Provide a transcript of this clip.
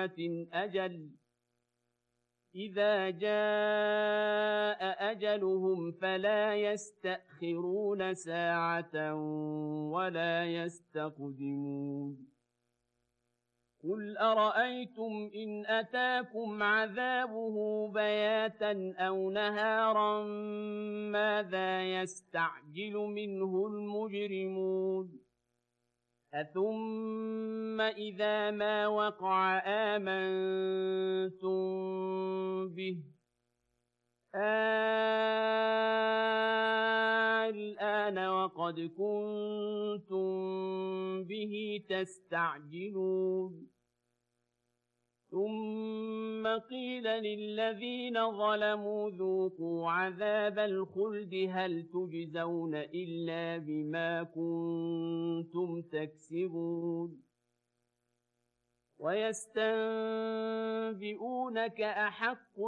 ساعة أجل إذا جاء أجلهم فلا يستأخرون ساعة ولا يستقدمون قل أرأيتم إن أتاكم عذابه بياتا أو نهارا ماذا يستعجل منه المجرمون أثم إذا ما وقع آمنتم به الآن وقد كنتم به تستعجلون ثم قيل للذين ظلموا ذوقوا عذاب الخلد هل تجزون إلا بما كنتم تكسبون ويستنبئونك أحق